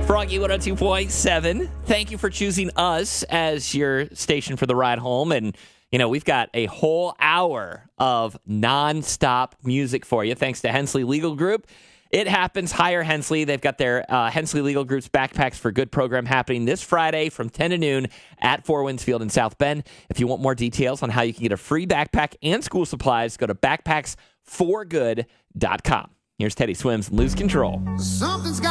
Froggy 102.7. Thank you for choosing us as your station for the ride home. And, you know, we've got a whole hour of nonstop music for you, thanks to Hensley Legal Group. It happens. Hire Hensley. They've got their Hensley Legal Group's Backpacks for Good program happening this Friday from 10 to noon at Four Winds Field in South Bend. If you want more details on how you can get a free backpack and school supplies, go to backpacksforgood.com. Here's Teddy Swims, Lose Control.